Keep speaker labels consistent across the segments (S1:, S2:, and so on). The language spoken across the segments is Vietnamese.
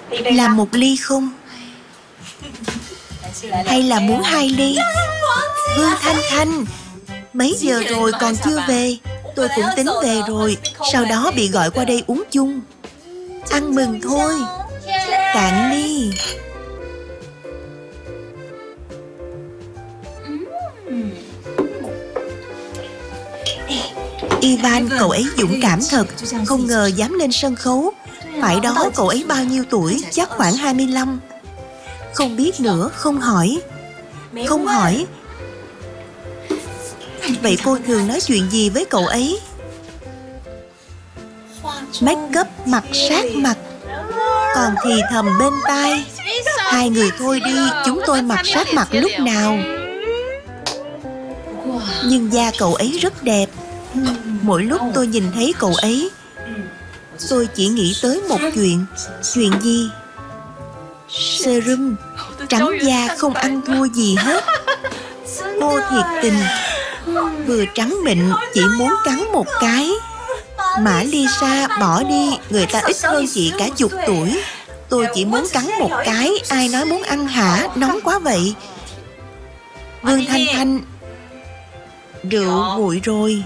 S1: Làm một ly không? Hay là muốn 2 ly? Vương Thanh Thanh, mấy giờ rồi còn chưa về? Tôi cũng tính về rồi, sau đó bị gọi qua đây uống chung. Ăn mừng thôi. Cạn ly. Ivan, cậu ấy dũng cảm thật. Không ngờ dám lên sân khấu. Phải đó, cậu ấy bao nhiêu tuổi? Chắc khoảng 25. Không biết nữa, không hỏi. Không hỏi. Vậy cô thường nói chuyện gì với cậu ấy? Make up mặt sát mặt, còn thì thầm bên tai. 2 người thôi đi, chúng tôi mặt sát mặt lúc nào. Nhưng da cậu ấy rất đẹp. Mỗi lúc tôi nhìn thấy cậu ấy, tôi chỉ nghĩ tới một chuyện. Chuyện gì? Serum. Trắng da không ăn thua gì hết. Cô thiệt tình. Vừa trắng mịn, chỉ muốn cắn một cái. Mã Lisa bỏ đi, người ta ít hơn chị cả chục tuổi. Tôi chỉ muốn cắn một cái. Ai nói muốn ăn hả? Nóng quá vậy. Vương Thanh Thanh, rượu nguội rồi.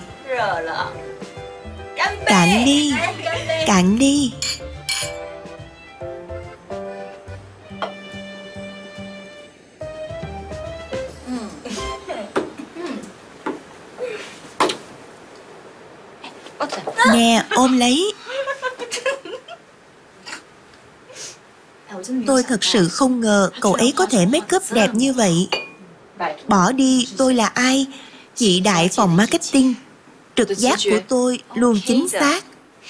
S1: Cạn đi. Cạn đi. Nè, ôm lấy. Tôi thật sự không ngờ cậu ấy có thể make up đẹp như vậy. Bỏ đi, tôi là ai? Chị đại phòng marketing. Trực giác của tôi luôn chính xác.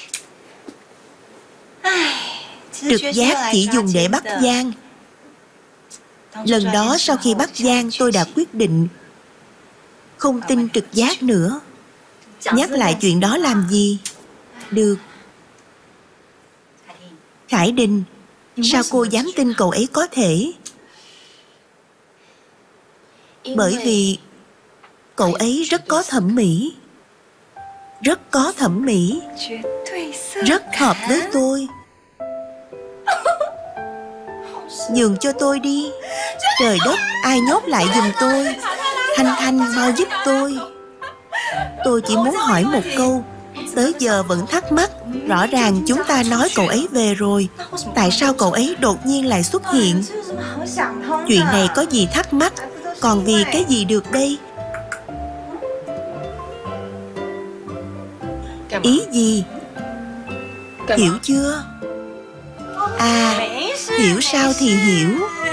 S1: Trực giác chỉ dùng để bắt gian. Lần đó sau khi bắt gian, tôi đã quyết định không tin trực giác nữa. Nhắc lại chuyện đó làm gì? Được. Khải Đình, sao cô dám tin cậu ấy có thể? Bởi vì cậu ấy rất có thẩm mỹ. Rất có thẩm mỹ. Rất hợp với tôi. Nhường cho tôi đi. Trời đất, ai nhốt lại giùm tôi? Thanh Thanh, mau giúp tôi. Tôi chỉ muốn hỏi một câu. Tới giờ vẫn thắc mắc. Rõ ràng chúng ta nói cậu ấy về rồi. Tại sao cậu ấy đột nhiên lại xuất hiện? Chuyện này có gì thắc mắc? Còn vì cái gì được đây? Ý gì? Hiểu chưa? À, hiểu sao thì hiểu.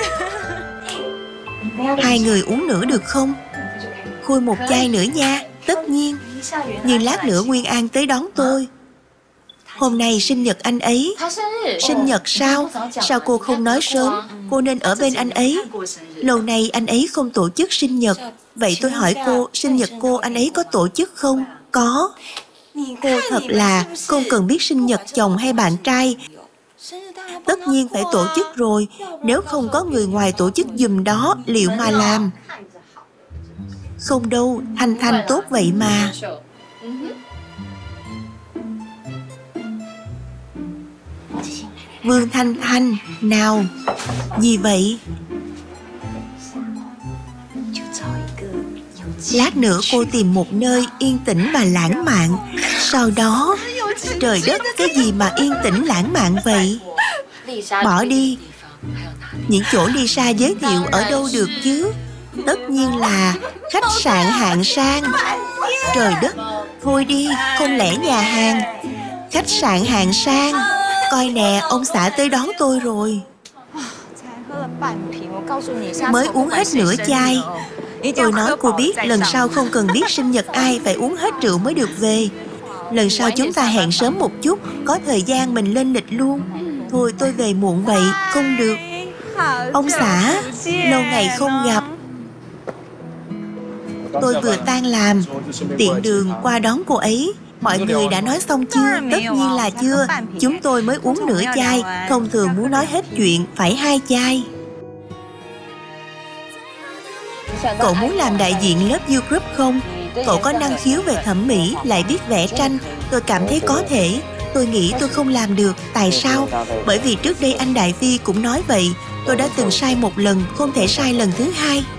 S1: 2 người uống nữa được không? Khui một chai nữa nha. Tất nhiên. Nhưng lát nữa Nguyên An tới đón tôi. Hôm nay sinh nhật anh ấy. Sinh nhật sao? Sao cô không nói sớm? Cô nên ở bên anh ấy. Lâu nay anh ấy không tổ chức sinh nhật. Vậy tôi hỏi cô, sinh nhật cô anh ấy có tổ chức không? Có. Cô thật là không cần biết sinh nhật chồng hay bạn trai. Tất nhiên phải tổ chức rồi. Nếu không có người ngoài tổ chức giùm đó, liệu mà làm? Không đâu, Thanh Thanh tốt vậy mà. Vương Thanh Thanh, nào. Gì vậy? Lát nữa cô tìm một nơi yên tĩnh và lãng mạn. Sau đó... Trời đất, cái gì mà yên tĩnh lãng mạn vậy? Bỏ đi. Những chỗ Lisa giới thiệu ở đâu được chứ? Tất nhiên là khách sạn hạng sang. Trời đất, thôi đi, không lẽ nhà hàng? Khách sạn hạng sang. Coi nè, ông xã tới đón tôi rồi. Mới uống hết nửa chai. Tôi nói cô biết, lần sau không cần biết sinh nhật ai, phải uống hết rượu mới được về. Lần sau chúng ta hẹn sớm một chút, có thời gian mình lên lịch luôn. Thôi tôi về muộn vậy, không được. Ông xã, lâu ngày không gặp. Tôi vừa tan làm, tiện đường qua đón cô ấy. Mọi người đã nói xong chưa? Tất nhiên là chưa. Chúng tôi mới uống nửa chai. Thông thường muốn nói hết chuyện phải 2 chai. Cậu muốn làm đại diện lớp U Group không? Cậu có năng khiếu về thẩm mỹ, lại biết vẽ tranh. Tôi cảm thấy có thể. Tôi nghĩ tôi không làm được. Tại sao? Bởi vì trước đây anh Đại Phi cũng nói vậy. Tôi đã từng sai một lần, không thể sai lần thứ hai.